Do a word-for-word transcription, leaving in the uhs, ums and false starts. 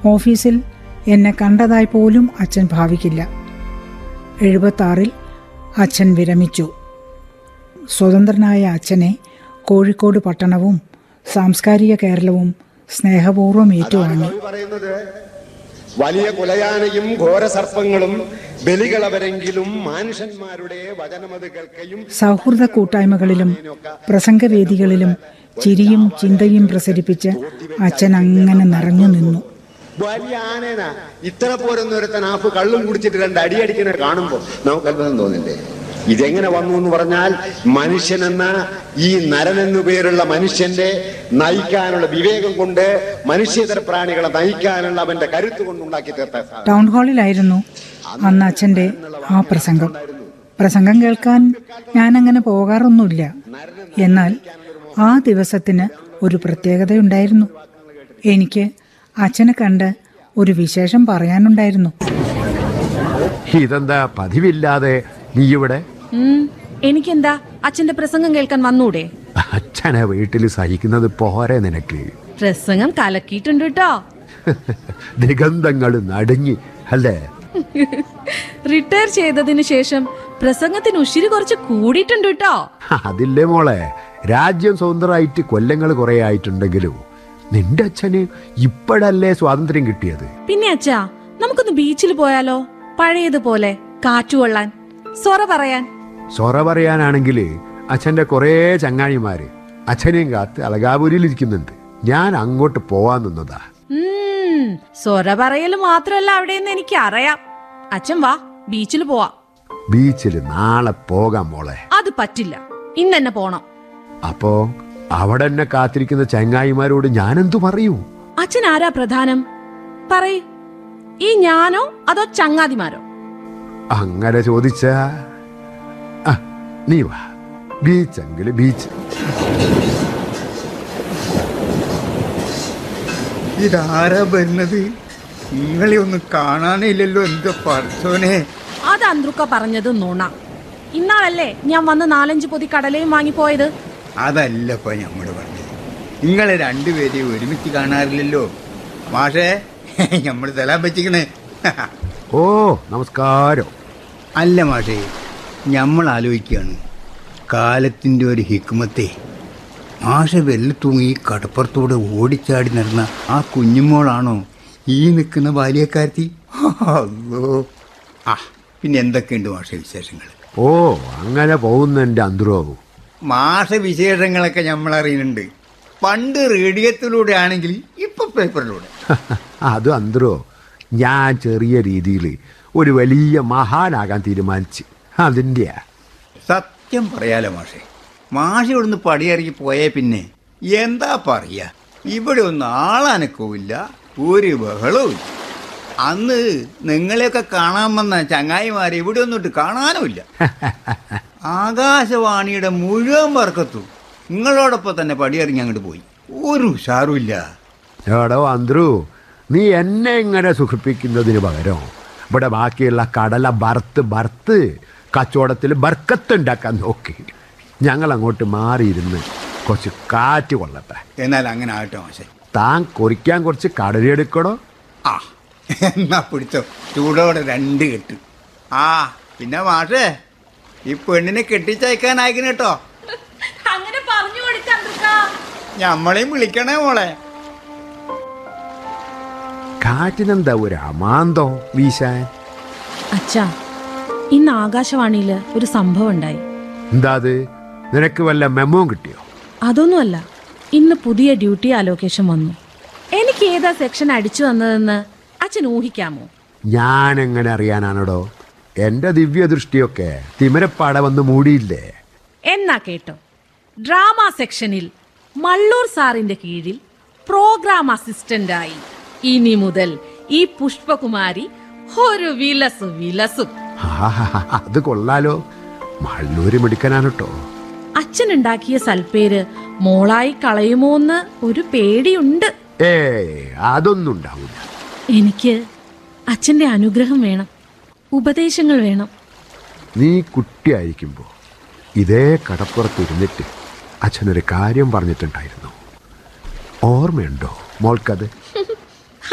ഓഫീസിൽ എന്നെ കണ്ടതായി പോലും അച്ഛൻ ഭാവിക്കില്ല. എഴുപത്താറിൽ അച്ഛൻ വിരമിച്ചു. സ്വതന്ത്രനായ അച്ഛനെ കോഴിക്കോട് പട്ടണവും സാംസ്കാരിക കേരളവും സ്നേഹപൂർവ്വം ഏറ്റുവാങ്ങി. വലിയ കുലയാനയും ഘോരസർപ്പങ്ങളും ബലികളവരെങ്കിലും മനുഷ്യന്മാരുടെ വചനമത് കേൾക്കയും. സൗഹൃദ കൂട്ടായ്മകളിലും പ്രസംഗവേദികളിലും ചിരിയും ചിന്തയും പ്രസരിപ്പിച്ച് അച്ഛൻ അങ്ങനെ നിറഞ്ഞു നിന്നു. വലിയ ആനേന ഇത്ര പോരൊന്നൊരുത്തൻ ആഫ് കള്ളും കുടിച്ചിട്ട് രണ്ട് അടിയടിക്കുന്ന കാണുമ്പോൾ നമുക്ക് അത്ഭുതം തോന്നില്ലേ? ഇതെങ്ങനെ വന്നു എന്ന് പറഞ്ഞാൽ മനുഷ്യനെന്ന ഈ നരനെന്നു പേരുള്ള മനുഷ്യന്റെ നയിക്കാനുള്ള വിവേകം കൊണ്ട് മനുഷ്യേതര പ്രാണികളെ നയിക്കാനുള്ള അവന്റെ കരുത്ത് കൊണ്ടുണ്ടാക്കി തീർത്ത ടൗൺ ഹാളിലായിരുന്നു അന്ന് അച്ഛന്റെ ആ പ്രസംഗം. പ്രസംഗം കേൾക്കാൻ ഞാനങ്ങനെ പോകാറൊന്നുമില്ല. എന്നാൽ ആ ദിവസത്തിന് ഒരു പ്രത്യേകതയുണ്ടായിരുന്നു. എനിക്ക് അച്ഛനെ കണ്ട് ഒരു വിശേഷം പറയാനുണ്ടായിരുന്നു. ഇതെന്താ പതിവില്ലാതെ നീ ഇവിടെ? എനിക്കെന്താ, അച്ഛന്റെ പ്രസംഗം കേൾക്കാൻ വന്നൂടെ? അച്ഛനെ വീട്ടിൽ സഹിക്കുന്നത് പോരെ നിനക്ക്? പ്രസംഗം കലക്കിയിട്ടുണ്ട് കേട്ടോ. ദിഗന്ധങ്ങൾ നടുങ്ങി അല്ലേ? റിട്ടയർ ചെയ്തതിനു ശേഷം പ്രസംഗത്തിന് ഉശിരി കുറച്ച് കൂടിയിട്ടുണ്ട് കേട്ടോ. അതില്ലേ മോളെ, രാജ്യം സ്വതന്ത്രമായിട്ട് കൊല്ലങ്ങൾ കുറെ ആയിട്ടുണ്ടെങ്കിലും നിന്റെ അച്ഛന് ഇപ്പോഴല്ലേ സ്വാതന്ത്ര്യം കിട്ടിയത്? പിന്നെ അച്ഛാ, നമുക്കൊന്ന് ബീച്ചിൽ പോയാലോ? പഴയതുപോലെ കാറ്റുകൊള്ളാൻ, സൊറ പറയാൻ. സൊറ പറയാനാണെങ്കിൽ അച്ഛന്റെ കുറേ ചങ്ങാഴിമാര് അച്ഛനെയും കാത്ത് അലകാപുരിയിൽ ഇരിക്കുന്നുണ്ട്. ഞാൻ അങ്ങോട്ട് പോവാൻ നിന്നതാ. സൊറ പറയല് മാത്രല്ല അവിടെയെന്ന് എനിക്ക് അറിയാം. അച്ഛൻ വാ, ബീച്ചിൽ പോവാ. ബീച്ചിൽ നാളെ പോകാം മോളെ. അത് പറ്റില്ല, ഇന്നെന്നെ പോണം. അപ്പോ അവിടെ എന്നെ കാത്തിരിക്കുന്ന ചങ്ങായിമാരോട് ഞാനെന്തു പറയൂ? അച്ഛൻ ആരാ പ്രധാനം? പറയ്, ഈ ഞാനോ അതോ ചങ്ങാതിമാരോ? അങ്ങനെ ചോദിച്ചാ നീ വാ, ബീച്ചെങ്കില് ബീച്ച്. ഇതാരാ വരുന്നത്? നിങ്ങളെ ഒന്നും കാണാനില്ലല്ലോ. എന്താ പറച്ചോനെ? അത് അന്ത്രുക്ക പറഞ്ഞത് നുണ. ഇന്നാളല്ലേ ഞാൻ വന്ന് നാലഞ്ച് പൊതി കടലയും വാങ്ങിപ്പോയത്? അതല്ലപ്പ ഞമ്മള് പറഞ്ഞത്. നിങ്ങളെ രണ്ടുപേരെയും ഒരുമിച്ച് കാണാറില്ലല്ലോ. മാഷേ, ഞമ്മള് തലാൻ പറ്റിക്കണേ. ഓ നമസ്കാരം. അല്ല മാഷേ, ഞമ്മൾ ആലോചിക്കുകയാണ് കാലത്തിൻ്റെ ഒരു ഹിക്മത്തെ. മാഷ വെല്ലത്തൂങ്ങി കടപ്പുറത്തൂടെ ഓടിച്ചാടി നടന്ന ആ കുഞ്ഞുമോളാണോ ഈ നിൽക്കുന്ന ബാല്യക്കാരത്തി? അല്ലോ. ആ പിന്നെ എന്തൊക്കെയുണ്ട് മാഷ വിശേഷങ്ങൾ? ഓ അങ്ങനെ പോകുന്നുണ്ട് അന്ത്രോ. മാഷ വിശേഷങ്ങളൊക്കെ നമ്മൾ അറിയുന്നുണ്ട്. പണ്ട് റേഡിയത്തിലൂടെ ആണെങ്കിൽ ഇപ്പൊ പേപ്പറിലൂടെ. അത് അന്ത്രോ, ഞാൻ ചെറിയ രീതിയിൽ ഒരു വലിയ മഹാനാകാൻ തീരുമാനിച്ച് അതിൻ്റെ. സത്യം പറയാലോ മാഷെ, മാഷ ഇവിടുന്ന് പടിയിറങ്ങി പോയേ പിന്നെ എന്താ പറയാ, ഇവിടെ ഒന്നും ആളനക്കവുമില്ല, ഒരു ബഹളവും. അന്ന് നിങ്ങളെയൊക്കെ കാണാൻ വന്ന ചങ്ങായിമാരെ ഇവിടെ ഒന്നിട്ട് കാണാനുമില്ല. ആകാശവാണിയുടെ മുഴുവൻ വർക്കത്തും നിങ്ങളോടൊപ്പം തന്നെ പടിയിറങ്ങി അങ്ങോട്ട് പോയി. ഒരു ഉഷാറുമില്ല. എടോ അന്ത്രു, നീ എന്നെ ഇങ്ങനെ സുഖിപ്പിക്കുന്നതിന് പകരം ഇവിടെ ബാക്കിയുള്ള കടല ബർത്ത് ബർത്ത് കച്ചവടത്തിൽ ബർക്കത്തുണ്ടാക്കാൻ നോക്കി. ഞങ്ങൾ അങ്ങോട്ട് മാറിയിരുന്ന് കുറച്ച് കാറ്റ് കൊള്ളട്ടെ. എന്നാൽ അങ്ങനെ ആകട്ടെ മാഷെ. താൻ കുറിക്കാൻ കുറച്ച് കടലെടുക്കണോ? ആ എന്നാ പിടിച്ചോ, ചൂടോടെ രണ്ട് കെട്ട്. ആ പിന്നെ മാഷേ, ഈ പെണ്ണിനെ കെട്ടിച്ചയക്കാനായിക്കണ കേട്ടോ. അങ്ങനെ പറഞ്ഞു കൊടുക്കാം. ഞമ്മളെയും വിളിക്കണേ മോളെ. കാറ്റിനെന്താ ഒരു അമാന്തോ വീശാൻ? അച്ഛാ, ഇന്ന് ആകാശവാണിയില് ഒരു സംഭവം ഉണ്ടായി. എന്താ അത്? നിനക്ക് വല്ല മെമ്മോ കിട്ടിയോ? അതൊന്നുമല്ല, ഇന്ന് പുതിയ ഡ്യൂട്ടി അലോക്കേഷൻ വന്നു. എനിക്ക് ഏതാ സെക്ഷൻ അടിച്ചു വന്നതെന്ന് അച്ഛൻ ഊഹിക്കാമോ? ഞാൻ എങ്ങനെ അറിയാനാണോ? എന്റെ ദിവ്യദൃഷ്ടിയൊക്കെ തിമിരപ്പാട വന്ന് മൂടിയില്ലേ? എന്നാ കേട്ടോ, ഡ്രാമ സെക്ഷനിൽ മള്ളൂർ സാറിന്റെ കീഴിൽ പ്രോഗ്രാം അസിസ്റ്റന്റായി ഇനി മുതൽ ഈ പുഷ്പകുമാരി ഒരു വിലസു വിലസും. അത് കൊള്ളാലോ, മള്ളൂര് മിടുക്കനാണ് കേട്ടോ. അച്ഛനുണ്ടാക്കിയ സൽപ്പേര് മോളായി കളയുമോന്ന് ഒരു പേടിയുണ്ട്. ഏ അതൊന്നും ഉണ്ടാവില്ല. എനിക്ക് അച്ഛന്റെ അനുഗ്രഹം വേണം, ഉപദേശങ്ങൾ വേണം. നീ കുട്ടിയായിരിക്കുമ്പോ ഇതേ കടപ്പുറത്ത് ഇരുന്നിട്ട് അച്ഛനൊരു കാര്യം പറഞ്ഞിട്ടുണ്ടായിരുന്നു. ഓർമ്മയുണ്ടോ മോൾക്കത്?